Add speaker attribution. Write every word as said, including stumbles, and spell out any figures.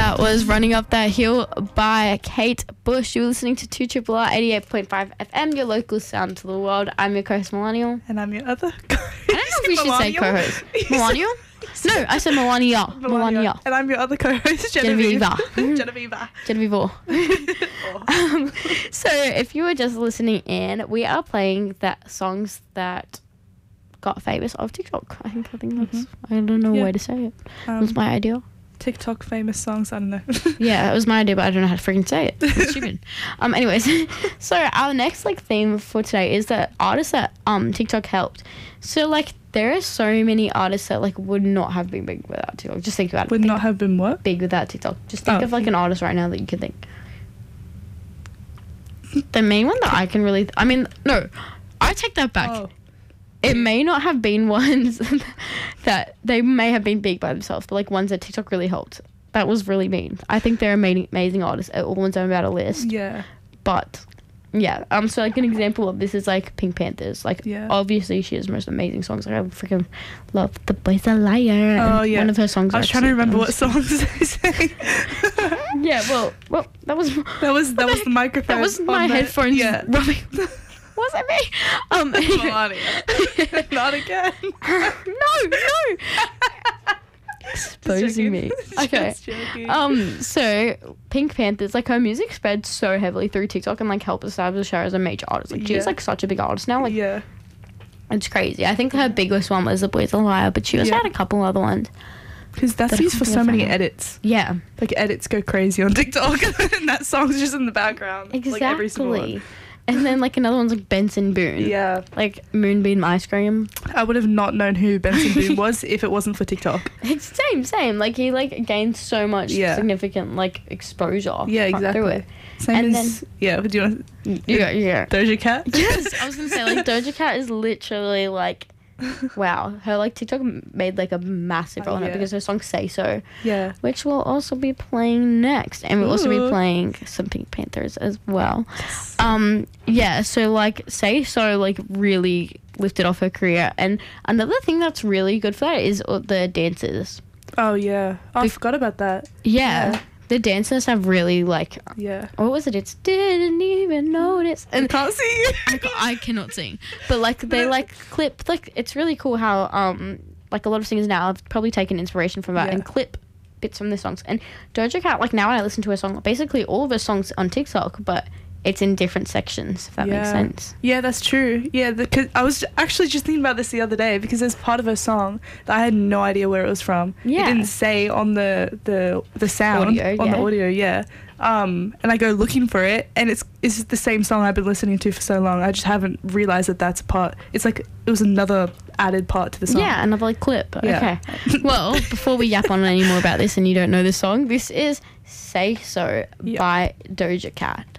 Speaker 1: That was Running Up That Hill by Kate Bush. You're listening to two Triple R eighty-eight point five F M, your local sound to the world. I'm your co-host, Millennial.
Speaker 2: And I'm your other co-host.
Speaker 1: I don't know if we should say co-host. Millennial? No, I said Melania. Melania.
Speaker 2: And I'm your other co-host, Genevieve. Genevieve.
Speaker 1: Genevieve. um, so if you were just listening in, we are playing that songs that got famous off TikTok. I think I think that's mm-hmm. I don't know yeah. where to say it. Um, it was my idea.
Speaker 2: TikTok famous songs, I don't know.
Speaker 1: Yeah, it was my idea, but I don't know how to freaking say it. It's stupid. um, anyways, so our next like theme for today is that artists that um TikTok helped. So like there are so many artists that like would not have been big without TikTok. Just think about it.
Speaker 2: Would
Speaker 1: think
Speaker 2: not have been what?
Speaker 1: Big without TikTok. Just think
Speaker 2: oh.
Speaker 1: of like an artist right now that you can think. The main one that I can really, th- I mean, no, I take that back. Oh. It may not have been ones that they may have been big by themselves, but like ones that TikTok really helped. That was really mean. I think they're amazing, amazing artists. All the ones I'm about to list.
Speaker 2: Yeah.
Speaker 1: But yeah, um, so like an example of this is like Pink Panthers. Like
Speaker 2: yeah.
Speaker 1: obviously she has the most amazing songs. Like I freaking love "The Boy's a Liar."
Speaker 2: Oh yeah.
Speaker 1: One of her songs.
Speaker 2: I was trying to remember what songs they sang.
Speaker 1: Yeah. Well, well, that was
Speaker 2: that was that was the microphone.
Speaker 1: That was my
Speaker 2: the,
Speaker 1: headphones.
Speaker 2: Yeah.
Speaker 1: rubbing. Was it me? Um,
Speaker 2: Melania. Not again.
Speaker 1: no, no. Exposing me. Okay. Um. So Pink Panthers, like her music spread so heavily through TikTok and like helped establish her as a major artist. Like she's
Speaker 2: yeah.
Speaker 1: like such a big artist now. Like
Speaker 2: yeah.
Speaker 1: It's crazy. I think her biggest one was "The Boy's a Liar," but she also
Speaker 2: yeah.
Speaker 1: had a couple other ones.
Speaker 2: Because that's used for so many edits.
Speaker 1: Yeah.
Speaker 2: Like edits go crazy on TikTok, and that song's just in the background.
Speaker 1: Exactly.
Speaker 2: Like every single one.
Speaker 1: And then like another one's like Benson Boone.
Speaker 2: Yeah.
Speaker 1: Like Moonbeam Ice Cream.
Speaker 2: I would have not known who Benson Boone was if it wasn't for TikTok.
Speaker 1: It's same, same. Like he like gained so much
Speaker 2: yeah.
Speaker 1: significant like exposure.
Speaker 2: Yeah, exactly.
Speaker 1: Through it.
Speaker 2: Same
Speaker 1: and
Speaker 2: as
Speaker 1: then,
Speaker 2: yeah. Do you want?
Speaker 1: Yeah, yeah.
Speaker 2: Doja Cat.
Speaker 1: Yes, I was gonna say like Doja Cat is literally like. Wow, her like TikTok made like a massive role
Speaker 2: oh,
Speaker 1: on
Speaker 2: yeah.
Speaker 1: it because her song "Say So,"
Speaker 2: yeah,
Speaker 1: which we'll also be playing next, and we'll
Speaker 2: Ooh.
Speaker 1: also be playing some Pink Panthers as well. Yes. Um, yeah, so like "Say So" like really lifted off her career, and another thing that's really good for that is the dances.
Speaker 2: Oh yeah, oh, I forgot about that.
Speaker 1: Yeah. yeah. The dancers have really like
Speaker 2: yeah.
Speaker 1: What was it? It's didn't even notice.
Speaker 2: And I can't see.
Speaker 1: I, I cannot sing, but like they like clip like it's really cool how um like a lot of singers now have probably taken inspiration from that
Speaker 2: yeah.
Speaker 1: and clip bits from their songs. And Doja Cat, like now when I listen to her song, basically all of her songs on TikTok, but it's in different sections, if that
Speaker 2: yeah.
Speaker 1: makes sense.
Speaker 2: Yeah, that's true. Yeah, because I was actually just thinking about this the other day because there's part of her song that I had no idea where it was from.
Speaker 1: Yeah.
Speaker 2: It didn't say on the the, the sound
Speaker 1: audio,
Speaker 2: on
Speaker 1: yeah.
Speaker 2: the audio, yeah. Um, and I go looking for it, and it's it's the same song I've been listening to for so long. I just haven't realized that that's a part. It's like it was another added part to the song.
Speaker 1: Yeah, another like clip.
Speaker 2: Yeah.
Speaker 1: Okay. Well, before we yap on any more about this and you don't know this song, this is "Say So"
Speaker 2: yeah.
Speaker 1: by Doja Cat.